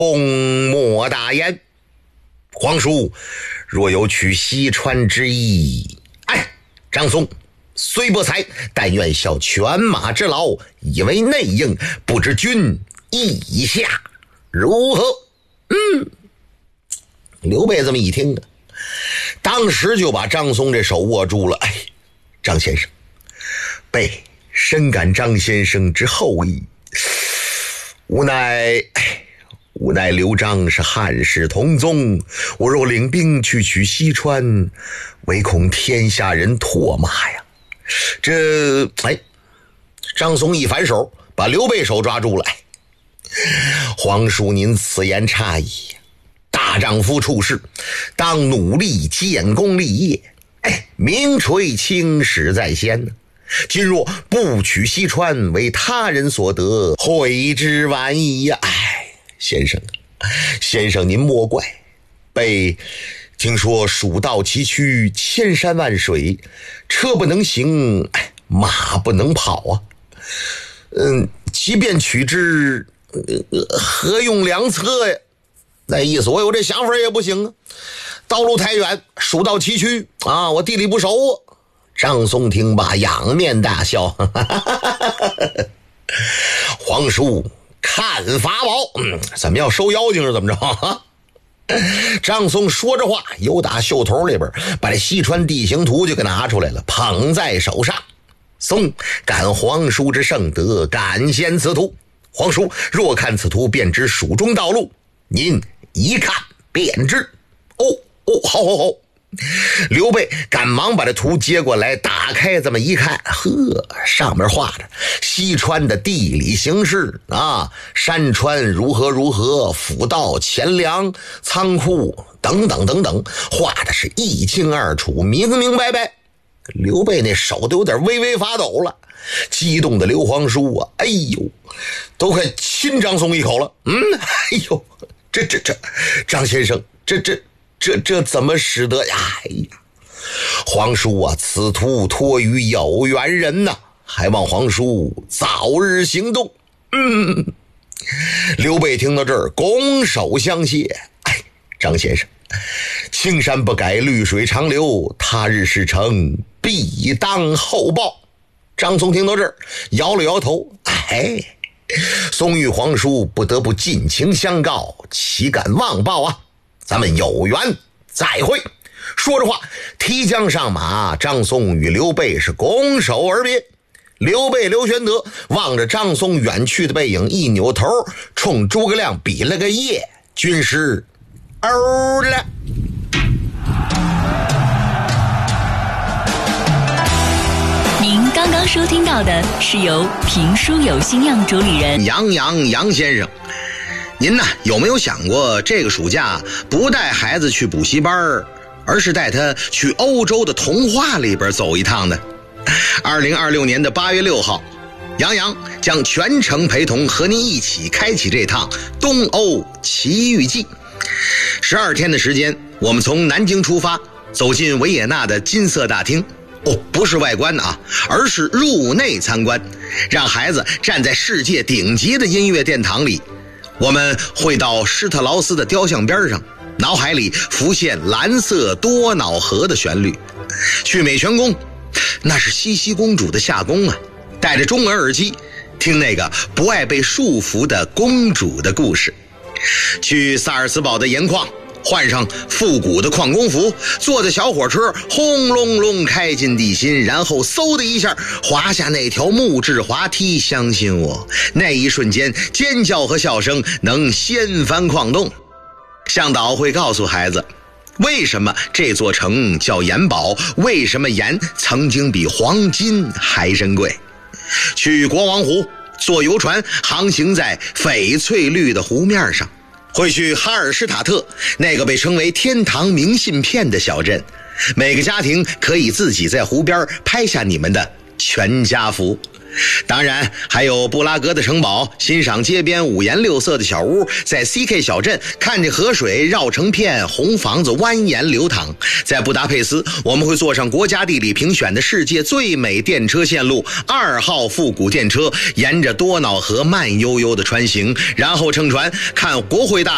公莫大言，皇叔若有取西川之意，张松虽不才，但愿效犬马之劳，以为内应，不知君意下如何？刘备这么一听啊，当时就把张松这手握住了。张先生，备深感张先生之厚意，无奈刘璋是汉室同宗，我若领兵去取西川，唯恐天下人唾骂呀。张松一反手把刘备手抓住了。皇叔您此言差矣，大丈夫处事当努力建功立业，名垂青史在先呢。今若不取西川，为他人所得，悔之晚矣呀。先生您莫怪，备听说蜀道崎岖，千山万水，车不能行，马不能跑啊。即便取之，何用良策呀？那意思我有这想法也不行啊，道路太远，蜀道崎岖啊，我地理不熟啊。张松听罢仰面大笑，皇叔看法宝，怎么要收妖精是怎么着？张松说着话，由打袖头里边把这西川地形图就给拿出来了，捧在手上。松感皇叔之圣德，感先此图。皇叔若看此图，便知蜀中道路，您一看便知。好。刘备赶忙把这图接过来，打开这么一看，上面画着西川的地理形势啊，山川如何，府道、钱粮、仓库等等，画的是一清二楚，明白。刘备那手都有点微微发抖了，激动的刘皇叔啊，都快亲张松一口了。这张先生，这怎么使得呀？皇叔啊，此图托于有缘人呐，还望皇叔早日行动。刘备听到这儿，拱手相谢。张先生，青山不改，绿水长流，他日事成，必当厚报。张松听到这儿，摇了摇头。松玉皇叔不得不尽情相告，岂敢忘报啊？咱们有缘再会。说着话，提将上马，张松与刘备是拱手而别。刘备刘玄德望着张松远去的背影，一扭头冲诸葛亮比了个耶，军师了。 您刚刚收听到的是由评书有心样主理人杨先生，您呢有没有想过，这个暑假不带孩子去补习班，而是带他去欧洲的童话里边走一趟呢？2026年的8月6号，杨将全程陪同和您一起开启这趟东欧奇遇记。12天的时间，我们从南京出发，走进维也纳的金色大厅。不是外观啊，而是入内参观，让孩子站在世界顶级的音乐殿堂里。我们会到施特劳斯的雕像边上，脑海里浮现蓝色多瑙河的旋律。去美泉宫，那是茜茜公主的夏宫啊，戴着中文耳机听那个不爱被束缚的公主的故事。去萨尔茨堡的盐矿，换上复古的矿工服，坐着小火车轰隆隆开进地心，然后嗖的一下滑下那条木质滑梯。相信我，那一瞬间尖叫和笑声能掀翻矿洞。向导会告诉孩子，为什么这座城叫盐堡，为什么盐曾经比黄金还珍贵。去国王湖，坐游船航行在翡翠绿的湖面上。会去哈尔施塔特，那个被称为天堂明信片的小镇，每个家庭可以自己在湖边拍下你们的全家福。当然还有布拉格的城堡，欣赏街边五颜六色的小屋，在 CK 小镇看着河水绕成片，红房子蜿蜒流淌。在布达佩斯，我们会坐上国家地理评选的世界最美电车线路2号复古电车，沿着多瑙河慢悠悠的穿行，然后乘船看国会大